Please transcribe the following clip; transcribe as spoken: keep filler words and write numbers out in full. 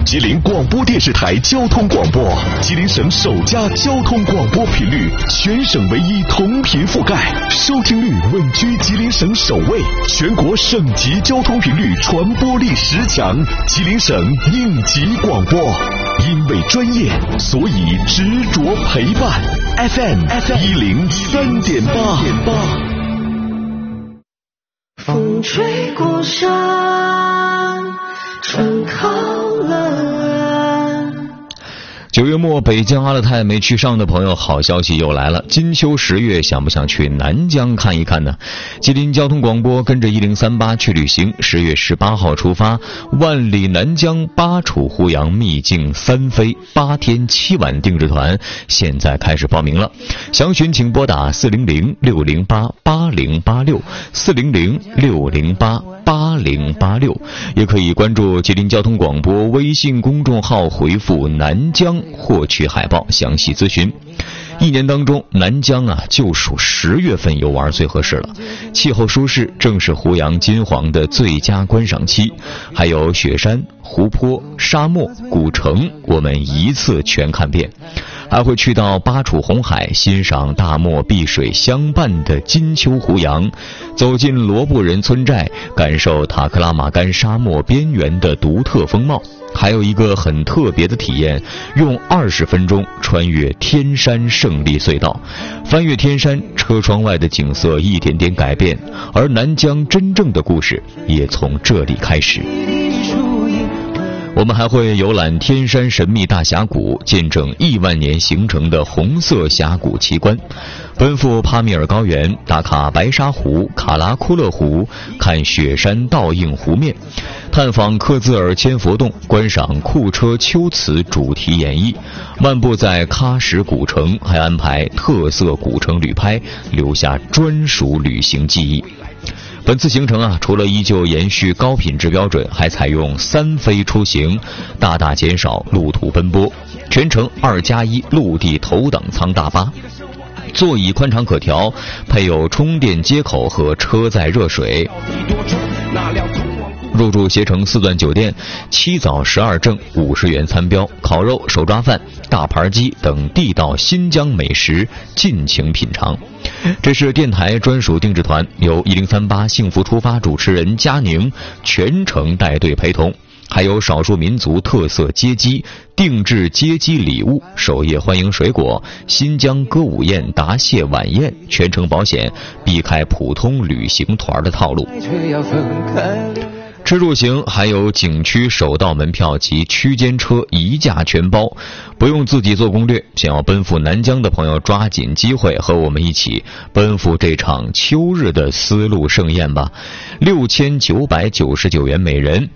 吉林广播电视台交通广播，吉林省首家交通广播频率，全省唯一同频覆盖，收听率稳居吉林省首位，全国省级交通频率传播力十强，吉林省应急广播。因为专业，所以执着陪伴。F M 一零三点八。 风吹过山，春靠冷。 九月末，北疆阿勒泰没去上的朋友，好消息又来了。金秋十月，想不想去南疆看一看呢？吉林交通广播跟着一零三八去旅行，十月十八号出发，万里南疆巴楚胡杨秘境三飞八天七晚定制团，现在开始报名了。详询请拨打四零零六零八八零八六四零零六零八八零八六，也可以关注吉林交通广播微信公众号，回复南疆获取海报详细咨询。一年当中，南疆啊就属十月份游玩最合适了，气候舒适，正是胡杨金黄的最佳观赏期。还有雪山、湖泊、沙漠、古城，我们一次全看遍。还会去到巴楚红海，欣赏大漠碧水相伴的金秋胡杨，走进罗布人村寨，感受塔克拉玛干沙漠边缘的独特风貌。还有一个很特别的体验，用二十分钟穿越天山胜利隧道。翻越天山，车窗外的景色一点点改变，而南疆真正的故事也从这里开始。我们还会游览天山神秘大峡谷，见证亿万年形成的红色峡谷奇观，奔赴帕米尔高原，打卡白沙湖、卡拉库勒湖，看雪山倒映湖面，探访克孜尔千佛洞，观赏库车秋瓷主题演绎，漫步在喀什古城，还安排特色古城旅拍，留下专属旅行记忆。本次行程啊，除了依旧延续高品质标准，还采用三飞出行，大大减少路途奔波。全程二加一陆地头等舱大巴，座椅宽敞可调，配有充电接口和车载热水。入住携程四段酒店，七早十二正五十元餐标，烤肉、手抓饭、大盘鸡等地道新疆美食尽情品尝。这是电台专属定制团，由一零三八幸福出发主持人佳宁全程带队陪同，还有少数民族特色接机、定制接机礼物、首页欢迎水果、新疆歌舞宴、答谢晚宴，全程保险，避开普通旅行团的套路。吃住行还有景区首道门票及区间车一价全包，不用自己做攻略。想要奔赴南疆的朋友，抓紧机会和我们一起奔赴这场秋日的丝路盛宴吧！六千九百九十九元每人。